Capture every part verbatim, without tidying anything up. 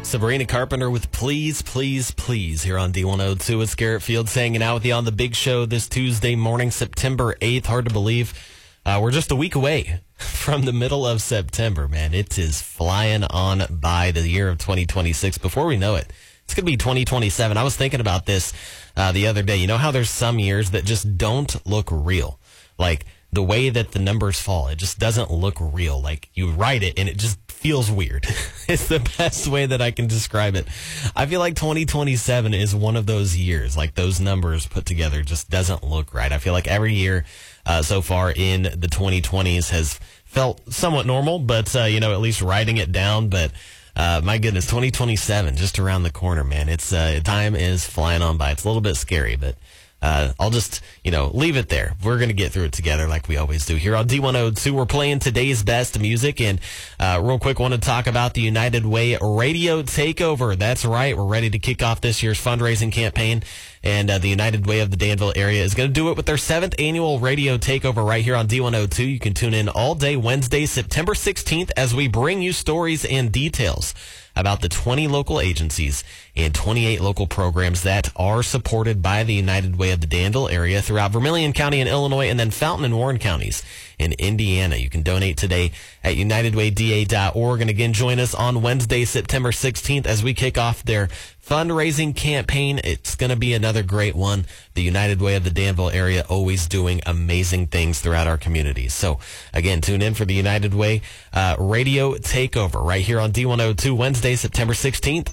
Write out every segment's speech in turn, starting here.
Sabrina Carpenter with Please, Please, Please here on D one oh two. It's Garrett Fields hanging out with you on the big show this Tuesday morning, September eighth. Hard to believe. Uh, we're just a week away from the middle of September, man. It is flying on by the year of twenty twenty-six. Before we know it, it's going to be twenty twenty-seven. I was thinking about this uh, the other day. You know how there's some years that just don't look real? Like the way that the numbers fall, it just doesn't look real. Like you write it and it just feels weird. It's the best way that I can describe it. I feel like twenty twenty-seven is one of those years, like those numbers put together just doesn't look right. I feel like every year uh, so far in the twenty twenties has felt somewhat normal, but, uh, you know, at least writing it down. But uh, my goodness, twenty twenty-seven, just around the corner, man. It's uh, time is flying on by. It's a little bit scary, but Uh, I'll just, you know, leave it there. We're going to get through it together like we always do here on D one oh two. We're playing today's best music. And uh, real quick, want to talk about the United Way Radio Takeover. That's right. We're ready to kick off this year's fundraising campaign. And uh, the United Way of the Danville area is going to do it with their seventh annual radio takeover right here on D one oh two. You can tune in all day Wednesday, September sixteenth, as we bring you stories and details about the twenty local agencies and twenty-eight local programs that are supported by the United Way of the Danville area throughout Vermilion County in Illinois, and then Fountain and Warren counties in Indiana. You can donate today at united way d a dot org. And again, join us on Wednesday, September sixteenth, as we kick off their fundraising campaign. It's going to be another great one. The United Way of the Danville area always doing amazing things throughout our communities. So again, tune in for the United Way uh, Radio Takeover right here on D one oh two, Wednesday, September sixteenth.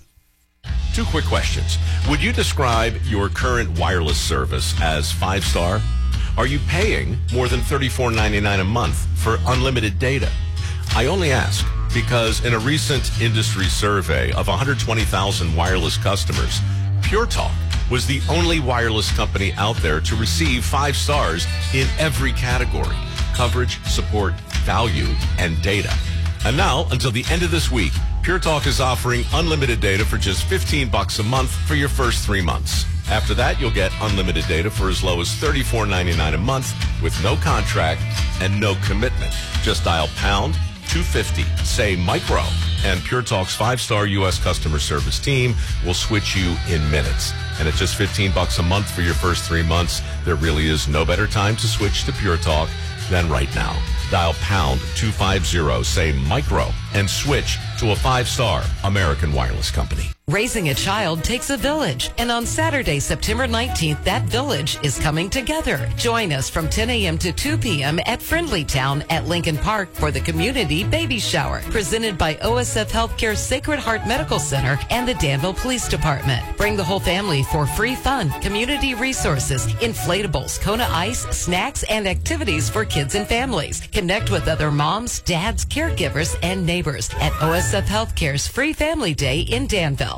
Two quick questions. Would you describe your current wireless service as five-star? Are you paying more than thirty-four ninety-nine a month for unlimited data? I only ask because in a recent industry survey of one hundred twenty thousand wireless customers, Pure Talk was the only wireless company out there to receive five stars in every category: coverage, support, value, and data. And now, until the end of this week, Pure Talk is offering unlimited data for just fifteen bucks a month for your first three months. After that, you'll get unlimited data for as low as thirty-four ninety-nine a month with no contract and no commitment. Just dial pound two fifty, say micro, and Pure Talk's five-star U S customer service team will switch you in minutes. And at just fifteen bucks a month for your first three months, there really is no better time to switch to Pure Talk than right now. Dial pound two fifty, say micro, and switch to a five-star American wireless company. Raising a child takes a village, and on Saturday, September nineteenth, that village is coming together. Join us from ten a.m. to two p.m. at Friendly Town at Lincoln Park for the Community Baby Shower, presented by O S F Healthcare's Sacred Heart Medical Center and the Danville Police Department. Bring the whole family for free fun, community resources, inflatables, Kona ice, snacks, and activities for kids and families. Connect with other moms, dads, caregivers, and neighbors at O S F Healthcare's Free Family Day in Danville.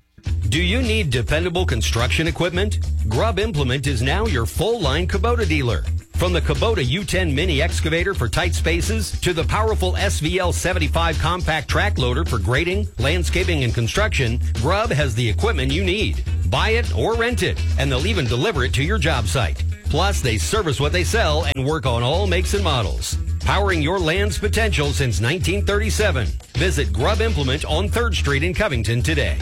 Do you need dependable construction equipment? Grubb Implement is now your full-line Kubota dealer. From the Kubota U ten mini excavator for tight spaces to the powerful S V L seventy-five compact track loader for grading, landscaping, and construction, Grubb has the equipment you need. Buy it or rent it, and they'll even deliver it to your job site. Plus, they service what they sell and work on all makes and models. Powering your land's potential since nineteen thirty-seven. Visit Grubb Implement on third Street in Covington today.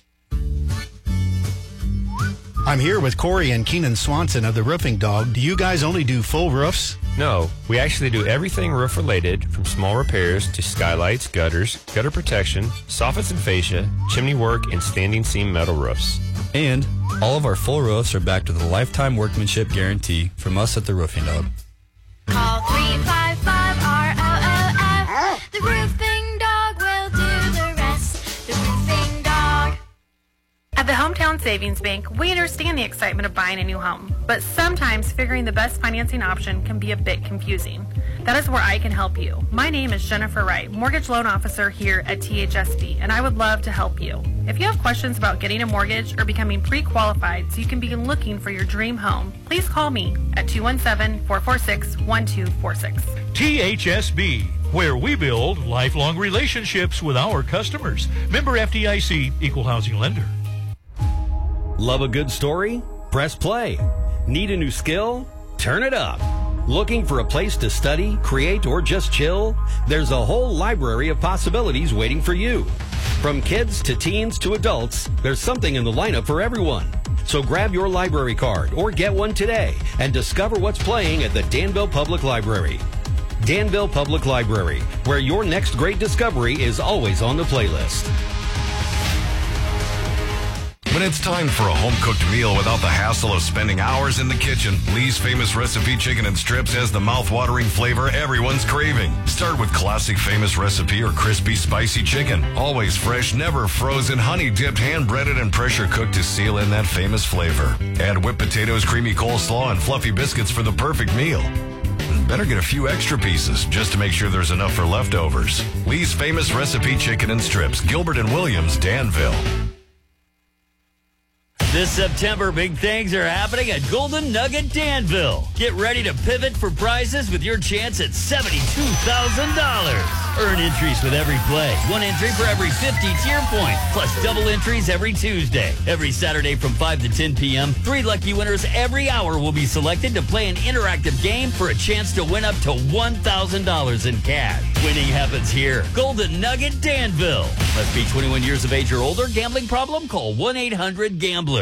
I'm here with Corey and Keenan Swanson of the Roofing Dog. Do you guys only do full roofs? No, we actually do everything roof related, from small repairs to skylights, gutters, gutter protection, soffits and fascia, chimney work, and standing seam metal roofs. And all of our full roofs are backed with a lifetime workmanship guarantee from us at the Roofing Dog. Call three five five R O O F. The Roofing Dog will do the rest. The Roofing Dog. At the Hometown Savings Bank, we understand the excitement of buying a new home, but sometimes figuring the best financing option can be a bit confusing. That is where I can help you. My name is Jennifer Wright, Mortgage Loan Officer here at T H S B, and I would love to help you. If you have questions about getting a mortgage or becoming pre-qualified so you can begin looking for your dream home, please call me at two one seven, four four six, one two four six. T H S B, where we build lifelong relationships with our customers. Member F D I C, Equal Housing Lender. Love a good story? Press play. Need a new skill? Turn it up. Looking for a place to study, create, or just chill? There's a whole library of possibilities waiting for you. From kids to teens to adults, there's something in the lineup for everyone. So grab your library card or get one today and discover what's playing at the Danville Public Library. Danville Public Library, where your next great discovery is always on the playlist. When it's time for a home-cooked meal without the hassle of spending hours in the kitchen, Lee's Famous Recipe Chicken and Strips has the mouth-watering flavor everyone's craving. Start with classic Famous Recipe or crispy, spicy chicken. Always fresh, never frozen, honey-dipped, hand-breaded, and pressure-cooked to seal in that famous flavor. Add whipped potatoes, creamy coleslaw, and fluffy biscuits for the perfect meal. Better get a few extra pieces just to make sure there's enough for leftovers. Lee's Famous Recipe Chicken and Strips, Gilbert and Williams, Danville. This September, big things are happening at Golden Nugget Danville. Get ready to pivot for prizes with your chance at seventy-two thousand dollars. Earn entries with every play. One entry for every fifty tier points, plus double entries every Tuesday. Every Saturday from five to ten p.m., three lucky winners every hour will be selected to play an interactive game for a chance to win up to one thousand dollars in cash. Winning happens here. Golden Nugget Danville. Must be twenty-one years of age or older. Gambling problem? Call one eight hundred gambler.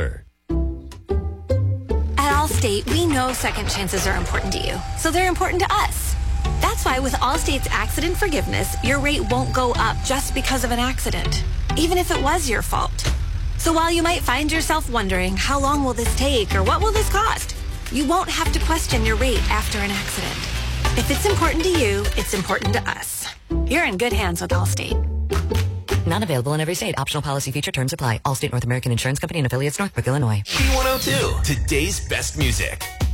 At Allstate, we know second chances are important to you, so they're important to us. That's why with Allstate's accident forgiveness, your rate won't go up just because of an accident, even if it was your fault. So while you might find yourself wondering, how long will this take or what will this cost? You won't have to question your rate after an accident. If it's important to you, it's important to us. You're in good hands with Allstate. Not available in every state. Optional policy feature terms apply. Allstate North American Insurance Company and affiliates, Northbrook, Illinois. D one oh two, today's best music.